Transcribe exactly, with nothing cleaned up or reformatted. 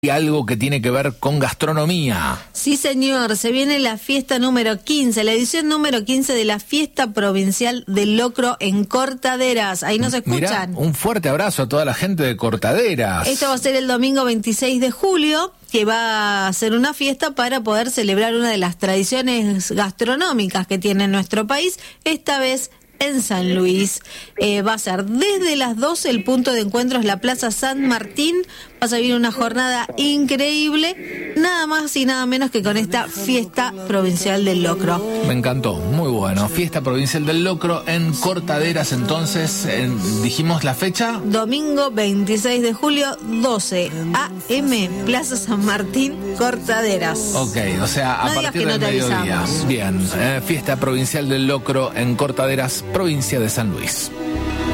Y algo que tiene que ver con gastronomía. Sí, señor, se viene la fiesta número quince, la edición número quince de la Fiesta Provincial del Locro en Cortaderas. Ahí nos escuchan. Mirá, un fuerte abrazo a toda la gente de Cortaderas. Esto va a ser el domingo veintiséis de julio, que va a ser una fiesta para poder celebrar una de las tradiciones gastronómicas que tiene nuestro país, esta vez en San Luis. Eh, va a ser desde las doce, el punto de encuentro es la Plaza San Martín. Va a ser una jornada increíble, nada más y nada menos que con esta Fiesta Provincial del Locro. Me encantó, muy bueno. Fiesta Provincial del Locro en Cortaderas, entonces, en, dijimos la fecha. Domingo veintiséis de julio, doce a eme, Plaza San Martín, Cortaderas. Ok, o sea, a no partir no del mediodía. Avisamos. Bien, eh, Fiesta Provincial del Locro en Cortaderas, provincia de San Luis.